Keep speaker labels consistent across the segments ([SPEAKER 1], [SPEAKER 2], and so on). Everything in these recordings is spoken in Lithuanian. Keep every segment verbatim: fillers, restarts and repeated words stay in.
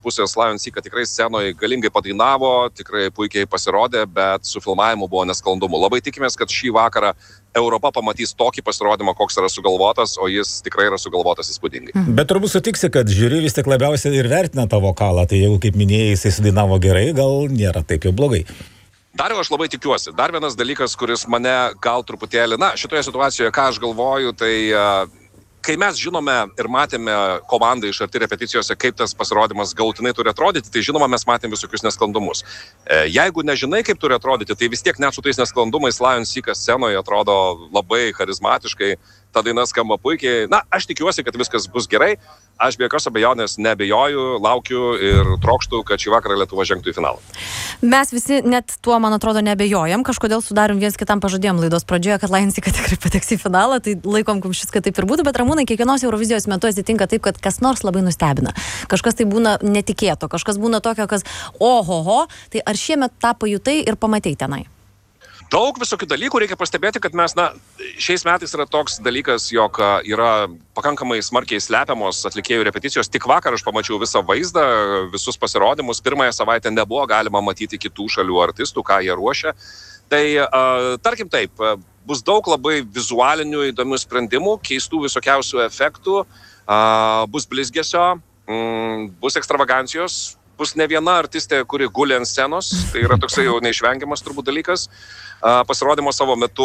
[SPEAKER 1] pusės Lion Seeką tikrai scenoje galingai padainavo, tikrai puikiai pasirodė, bet su filmavimu buvo nesklandumų. Labai tikimės, kad šį vakarą Europa pamatys tokį pasirodymą, koks yra sugalvotas, o jis tikrai yra sugalvotas įspūdingai.
[SPEAKER 2] Bet turbūt sutiksi, kad žiūri vis tik labiausiai ir vertina tą vokalą, tai jeigu, kaip minėjai, jisai sudainavo gerai, gal nėra taip jau blogai.
[SPEAKER 1] Dar jau aš labai tikiuosi. Dar vienas dalykas, kuris mane gal truputėlį, na, šitoje situacijoje, ką aš galvoju, tai uh, kai mes žinome ir matėme komandą iš arti repeticijose, kaip tas pasirodymas galutinai turi atrodyti, tai žinoma, mes matėme visokius nesklandumus. E, jeigu nežinai, kaip turi atrodyti, tai vis tiek net su tais nesklandumais Lion Seekas scenoje atrodo labai charizmatiškai, ta daina skamba puikiai. Na, aš tikiuosi, kad viskas bus gerai. Aš be jokios abejonės neabejoju, laukiu ir trokštu, kad šį vakarą Lietuva žengtų į finalą.
[SPEAKER 3] Mes visi net tuo, man atrodo, nebejojam. Kažkodėl sudarom viens kitam pažadėjom laidos pradžioje, kad Lion Seekas tikrai pateks į finalą, tai laikom kumščius, kad taip ir būtų, bet Ramūnai, kiekvienos Eurovizijos metu atsitinka taip, kad kas nors labai nustebina. Kažkas tai būna netikėto, kažkas būna tokio, kas ohoho, tai ar šiemet tą pajutai ir pamatei tenai?
[SPEAKER 1] Daug visokių dalykų reikia pastebėti, kad mes, na, šiais metais yra toks dalykas, jog yra pakankamai smarkiai slepiamos atlikėjų repeticijos. Tik vakar aš pamačiau visą vaizdą, visus pasirodymus. Pirmąją savaitę nebuvo galima matyti kitų šalių artistų, ką jie ruošia. Tai, uh, tarkim taip, bus daug labai vizualinių įdomių sprendimų, keistų visokiausių efektų, uh, bus blizgesio, mm, bus ekstravagancijos. Bus ne viena artistė, kuri guli ant scenos, tai yra toksai jau neišvengiamas turbūt dalykas, pasirodymo savo metu,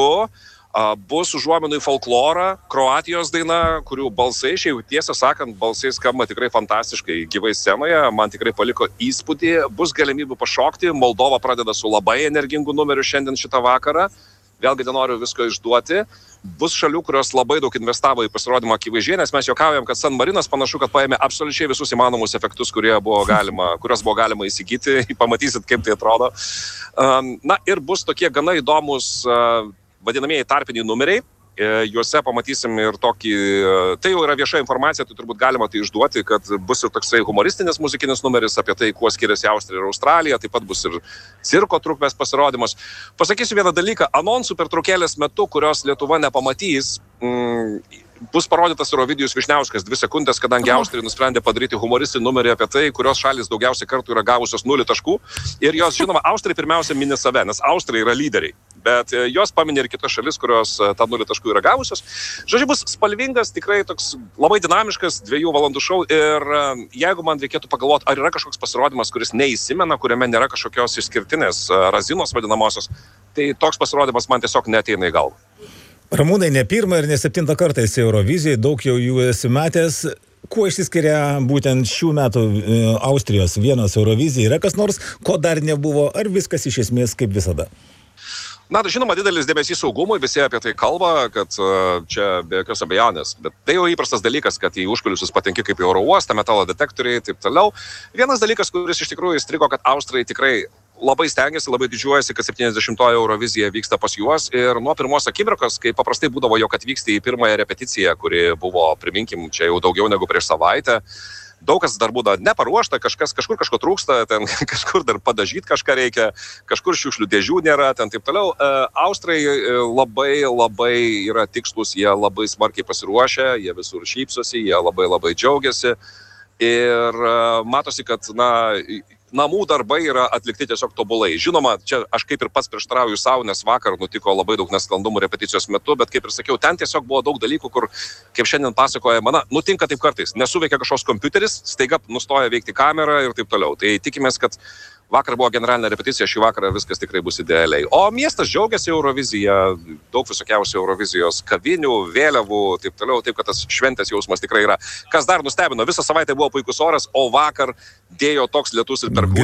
[SPEAKER 1] bus užuominų į folklorą, Kroatijos daina, kurių balsai, šiaip tiesą sakant, balsai skamba tikrai fantastiškai gyvai scenoje, man tikrai paliko įspūdį, bus galimybių pašokti, Moldova pradeda su labai energingu numeriu šiandien šitą vakarą, vėlgi nenoriu visko išduoti. Bus šalių, kurios labai daug investavo į pasirodymą akivaizdžiai, nes mes juokaujam, kad San Marinas panašu, kad paėmė absoliučiai visus įmanomus efektus, kurie buvo galima, kurios buvo galima įsigyti, pamatysit, kaip tai atrodo. Na ir bus tokie gana įdomus vadinamieji tarpiniai numeriai. Juose pamatysim ir tokį, tai jau yra vieša informacija, tai turbūt galima tai išduoti, kad bus ir toksai humoristinis muzikinis numeris apie tai, kuo skiriasi Austrija ir Australija, taip pat bus ir cirko trukmės pasirodymas. Pasakysiu vieną dalyką, anonsų pertraukėlės metu, kurios Lietuva nepamatys, mm, bus parodytas Ovidijus Višniauskas dvi sekundės, kadangi Austrija nusprendė padaryti humoristinį numerį apie tai, kurios šalis daugiausiai kartų yra gavusios nulį taškų. Ir jos, žinoma, Austrija pirmiausia mini save, nes Austrija yra lyderiai. Bet jos paminė ir kitas šalis, kurios tą nulį taškų yra gavusios. Žodžiu, bus spalvingas, tikrai toks labai dinamiškas dviejų valandų šou. Ir jeigu man reikėtų pagalvoti, ar yra kažkoks pasirodymas, kuris neįsimena, kuriame nėra kažkokios išskirtinės razinos vadinamosios, tai toks pasirodymas man tiesiog neateina į galvą.
[SPEAKER 2] Ramūnai, ne pirmą ir ne septintą kartą esi Eurovizijai, daug jau jų esi matęs. Kuo išsiskiria būtent šių metų Austrijos vienos Eurovizija? Yra kas nors, ko dar nebuvo, ar viskas iš esmės kaip visada?
[SPEAKER 1] Na, žinoma, didelis dėmesys saugumui, visi apie tai kalba, kad uh, čia be jokios abejonės. Bet tai jau įprastas dalykas, kad į užkulisius patenki kaip į oro uostą, metalo detektoriai ir taip toliau. Vienas dalykas, kuris iš tikrųjų įstrigo, kad Austrai tikrai labai stengiasi, labai didžiuojasi, kad septyniasdešimtoji Eurovizija vyksta pas juos. Ir nuo pirmos akimirkos, kai paprastai būdavo, jog atvyksti į pirmąją repeticiją, kuri buvo, priminkim, čia jau daugiau negu prieš savaitę, daug kas dar būdavo neparuošta, kažkas, kažkur kažko trūksta, ten kažkur dar padažyti kažką reikia, kažkur šiukšlių dėžių nėra, ten taip toliau. Austrai labai, labai yra tikslus, jie labai smarkiai pasiruošę, jie visur šypsosi, jie labai, labai džiaugiasi. Ir matosi, kad, na, namų darbai yra atlikti tiesiog tobulai. Žinoma, čia aš kaip ir pats prieštarauju savo, nes vakar nutiko labai daug nesklandumų repeticijos metu, bet kaip ir sakiau, ten tiesiog buvo daug dalykų, kur, kaip šiandien pasakoja, man nutinka taip kartais, nesuveikia kažkoks kompiuteris, staiga nustoja veikti kamera ir taip toliau. Tai tikimės, kad vakar buvo generalinė repeticija, šį vakarą viskas tikrai bus idealiai. O miestas džiaugiasi Eurovizija, daug visokiausių Eurovizijos kavinių, vėliavų, taip toliau, taip kad tas šventės jausmas tikrai yra. Kas dar nustebino, visą savaitę buvo puikus oras, o vakar dėjo toks lietus ir perkūnija.